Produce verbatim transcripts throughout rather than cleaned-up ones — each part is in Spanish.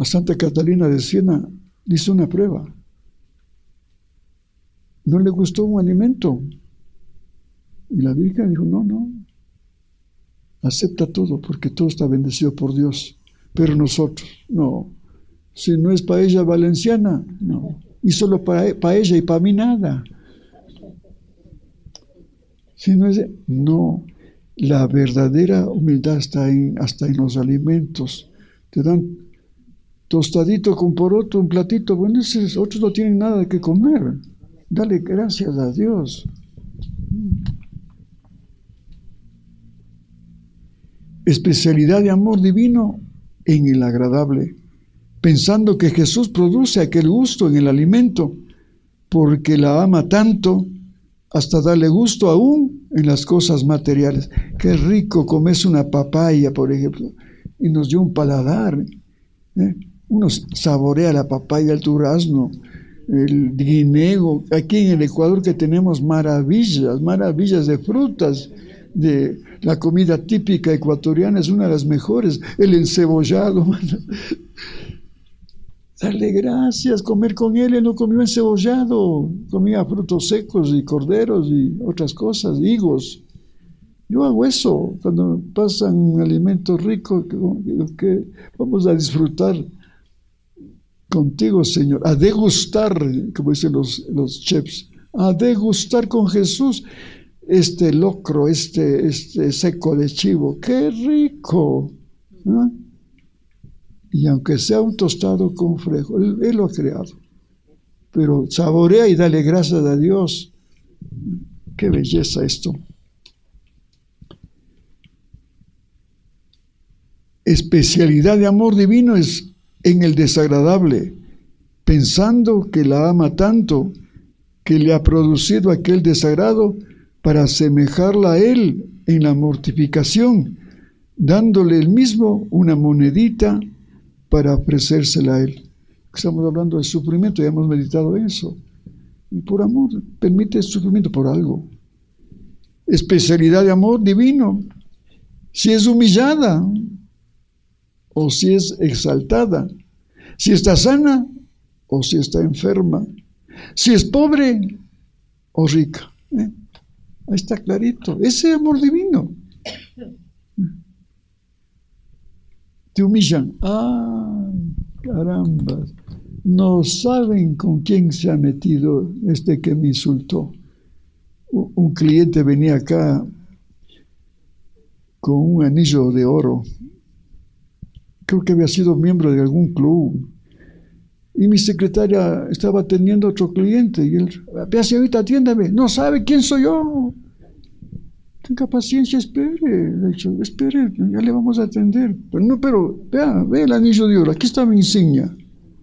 a Santa Catalina de Siena le hizo una prueba. No le gustó un alimento. Y la Virgen dijo, no, no. Acepta todo, porque todo está bendecido por Dios. Pero nosotros, no. Si no es paella valenciana, no. Y solo para, para ella y para mí nada. Si no es, no. La verdadera humildad está en, hasta en los alimentos. Te dan tostadito con poroto, un platito. Bueno, esos otros no tienen nada que comer. Dale gracias a Dios. Especialidad de amor divino en el agradable, pensando que Jesús produce aquel gusto en el alimento, porque la ama tanto, hasta darle gusto aún en las cosas materiales. Qué rico comerse una papaya, por ejemplo, y nos dio un paladar. ¿eh? Uno saborea la papaya, el durazno, el guineo. Aquí en el Ecuador que tenemos maravillas, maravillas de frutas, de la comida típica ecuatoriana es una de las mejores, el encebollado. Darle gracias, comer con él. Él no comió encebollado, comía frutos secos y corderos y otras cosas, higos. Yo hago eso cuando pasan un alimento rico que, que vamos a disfrutar contigo, Señor, a degustar, como dicen los, los chefs, a degustar con Jesús este locro, este, este seco de chivo. ¡Qué rico! ¿no? Y aunque sea un tostado con frejo, él, él lo ha creado. Pero saborea y dale gracias a Dios. ¡Qué belleza esto! Especialidad de amor divino es en el desagradable, pensando que la ama tanto, que le ha producido aquel desagrado para asemejarla a él en la mortificación, dándole él mismo una monedita para ofrecérsela a él. Estamos hablando del sufrimiento, ya hemos meditado eso. Y por amor, permite el sufrimiento por algo. Especialidad de amor divino, si es humillada o si es exaltada, si está sana o si está enferma, si es pobre o rica. ¿eh? Ahí está clarito, ese amor divino. Te humillan. ¡Ay, caramba! No saben con quién se ha metido este que me insultó. Un cliente venía acá con un anillo de oro. Creo que había sido miembro de algún club. Y mi secretaria estaba atendiendo a otro cliente. Y él, vea, señorita, atiéndame. No sabe quién soy yo. Tenga paciencia, espere. Le he dicho, espere, ya le vamos a atender. Pero no, pero, vea, vea el anillo de oro. Aquí está mi insignia.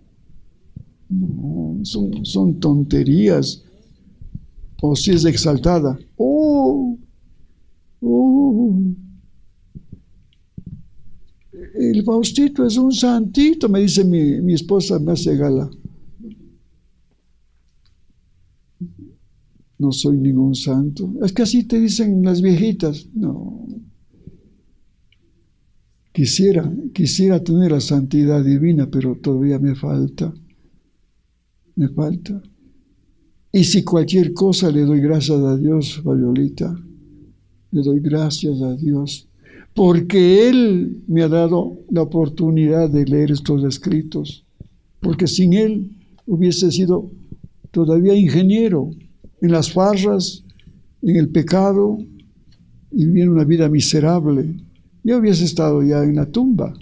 No, son, son tonterías. O si es exaltada. Oh, oh. El Faustito es un santito, me dice mi, mi esposa, me hace gala. No soy ningún santo. Es que así te dicen las viejitas. No. Quisiera, quisiera tener la santidad divina, pero todavía me falta. Me falta. Y si cualquier cosa le doy gracias a Dios, Fabiolita, le doy gracias a Dios. Porque Él me ha dado la oportunidad de leer estos escritos, porque sin Él hubiese sido todavía ingeniero en las farras, en el pecado, y viviendo una vida miserable. Yo hubiese estado ya en la tumba.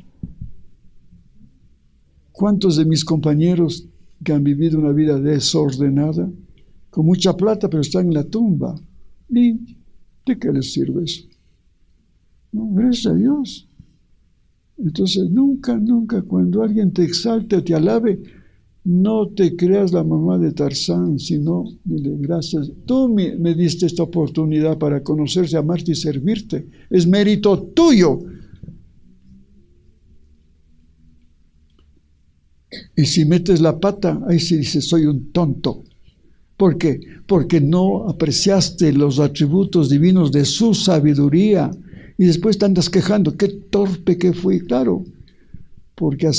¿Cuántos de mis compañeros que han vivido una vida desordenada, con mucha plata, pero están en la tumba? ¿Y de qué les sirve eso? No, gracias a Dios. Entonces, nunca, nunca, cuando alguien te exalte o te alabe, no te creas la mamá de Tarzán, sino dile gracias. Tú me, me diste esta oportunidad para conocerse, amarte y servirte. Es mérito tuyo. Y si metes la pata, ahí sí dices, soy un tonto. ¿Por qué? Porque no apreciaste los atributos divinos de su sabiduría. Y después te andas quejando, qué torpe que fui, claro, porque así